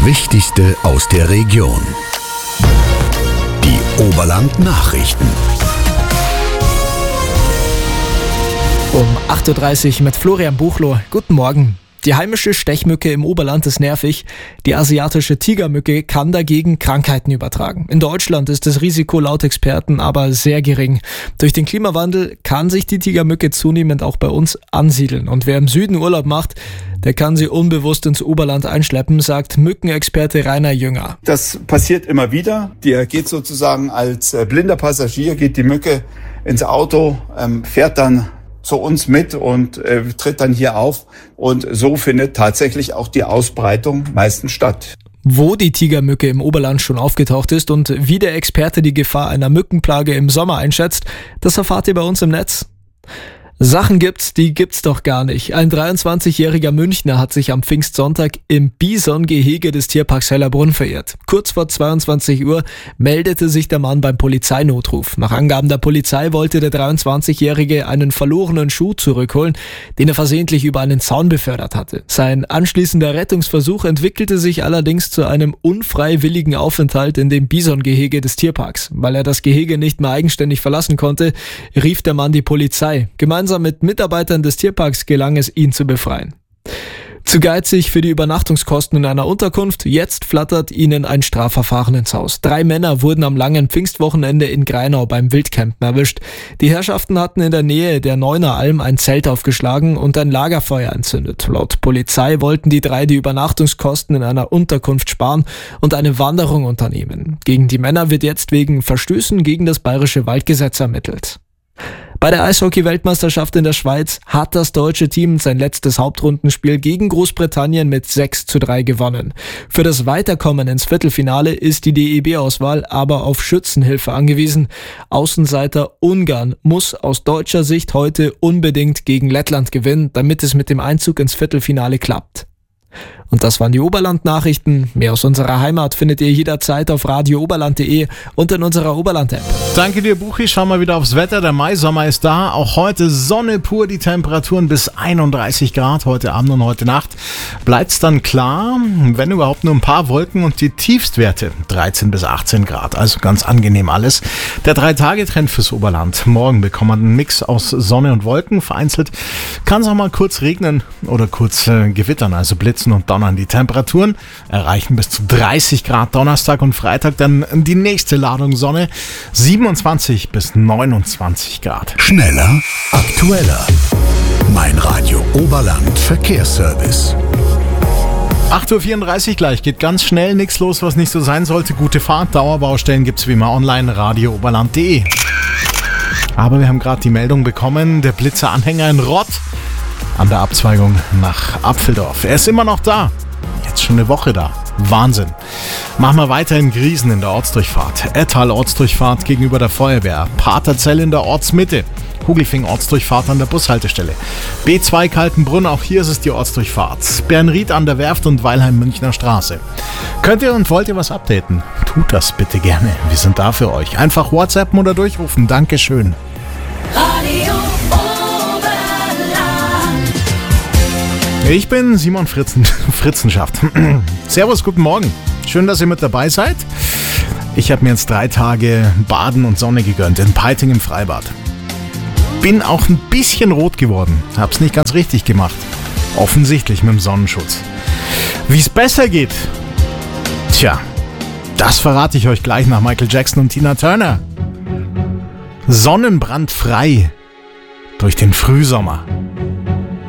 Wichtigste aus der Region. Die Oberland-Nachrichten. Um 8.30 Uhr mit Florian Buchloh. Guten Morgen. Die heimische Stechmücke im Oberland ist nervig. Die asiatische Tigermücke kann dagegen Krankheiten übertragen. In Deutschland ist das Risiko laut Experten aber sehr gering. Durch den Klimawandel kann sich die Tigermücke zunehmend auch bei uns ansiedeln. Und wer im Süden Urlaub macht, der kann sie unbewusst ins Oberland einschleppen, sagt Mückenexperte Rainer Jünger. Das passiert immer wieder. Die geht sozusagen als blinder Passagier, geht die Mücke ins Auto, fährt dann zu uns mit und tritt dann hier auf. Und so findet tatsächlich auch die Ausbreitung meistens statt. Wo die Tigermücke im Oberland schon aufgetaucht ist und wie der Experte die Gefahr einer Mückenplage im Sommer einschätzt, das erfahrt ihr bei uns im Netz. Sachen gibt's, die gibt's doch gar nicht. Ein 23-jähriger Münchner hat sich am Pfingstsonntag im Bison-Gehege des Tierparks Hellerbrunn verirrt. Kurz vor 22 Uhr meldete sich der Mann beim Polizeinotruf. Nach Angaben der Polizei wollte der 23-Jährige einen verlorenen Schuh zurückholen, den er versehentlich über einen Zaun befördert hatte. Sein anschließender Rettungsversuch entwickelte sich allerdings zu einem unfreiwilligen Aufenthalt in dem Bison-Gehege des Tierparks. Weil er das Gehege nicht mehr eigenständig verlassen konnte, rief der Mann die Polizei. Gemeinsam mit Mitarbeitern des Tierparks gelang es, ihn zu befreien. Zu geizig für die Übernachtungskosten in einer Unterkunft, jetzt flattert ihnen ein Strafverfahren ins Haus. 3 Männer wurden am langen Pfingstwochenende in Greinau beim Wildcampen erwischt. Die Herrschaften hatten in der Nähe der Neuner Alm ein Zelt aufgeschlagen und ein Lagerfeuer entzündet. Laut Polizei wollten die 3 die Übernachtungskosten in einer Unterkunft sparen und eine Wanderung unternehmen. Gegen die Männer wird jetzt wegen Verstößen gegen das Bayerische Waldgesetz ermittelt. Bei der Eishockey-Weltmeisterschaft in der Schweiz hat das deutsche Team sein letztes Hauptrundenspiel gegen Großbritannien mit 6:3 gewonnen. Für das Weiterkommen ins Viertelfinale ist die DEB-Auswahl aber auf Schützenhilfe angewiesen. Außenseiter Ungarn muss aus deutscher Sicht heute unbedingt gegen Lettland gewinnen, damit es mit dem Einzug ins Viertelfinale klappt. Und das waren die Oberland-Nachrichten. Mehr aus unserer Heimat findet ihr jederzeit auf radiooberland.de und in unserer Oberland-App. Danke dir, Buchi. Schauen wir wieder aufs Wetter. Der Maisommer ist da. Auch heute Sonne pur, die Temperaturen bis 31 Grad. Heute Abend und heute Nacht bleibt's dann klar, wenn überhaupt nur ein paar Wolken und die Tiefstwerte 13 bis 18 Grad. Also ganz angenehm alles. Der 3-Tage-Trend fürs Oberland. Morgen bekommt man einen Mix aus Sonne und Wolken. Vereinzelt kann es auch mal kurz regnen oder kurz gewittern, also blitzen und donnern. Die Temperaturen erreichen bis zu 30 Grad Donnerstag und Freitag, dann die nächste Ladung Sonne, 27 bis 29 Grad. Schneller, aktueller. Mein Radio Oberland Verkehrsservice. 8.34 Uhr gleich, geht ganz schnell, nichts los, was nicht so sein sollte. Gute Fahrt, Dauerbaustellen gibt's wie immer online, radiooberland.de. Aber wir haben gerade die Meldung bekommen, der Blitzer-Anhänger in Rott an der Abzweigung nach Apfeldorf. Er ist immer noch da. Jetzt schon eine Woche da. Wahnsinn. Machen wir weiter in Griesen in der Ortsdurchfahrt. Ettal Ortsdurchfahrt gegenüber der Feuerwehr. Paterzell in der Ortsmitte. Hugelfing Ortsdurchfahrt an der Bushaltestelle. B2 Kaltenbrunn, auch hier ist es die Ortsdurchfahrt. Bernried an der Werft und Weilheim Münchner Straße. Könnt ihr und wollt ihr was updaten? Tut das bitte gerne. Wir sind da für euch. Einfach WhatsAppen oder durchrufen. Dankeschön. Radio Ich bin Simon Fritzenschaft. Servus, guten Morgen. Schön, dass ihr mit dabei seid. Ich habe mir jetzt 3 Tage Baden und Sonne gegönnt in Peiting im Freibad. Bin auch ein bisschen rot geworden. Hab's nicht ganz richtig gemacht. Offensichtlich mit dem Sonnenschutz. Wie es besser geht? Tja, das verrate ich euch gleich nach Michael Jackson und Tina Turner. Sonnenbrandfrei durch den Frühsommer.